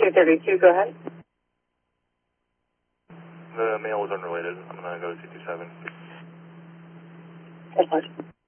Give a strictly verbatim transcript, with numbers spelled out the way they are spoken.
twenty thirty-two, go ahead. The mail was unrelated. I'm going to go to two two seven. ten four.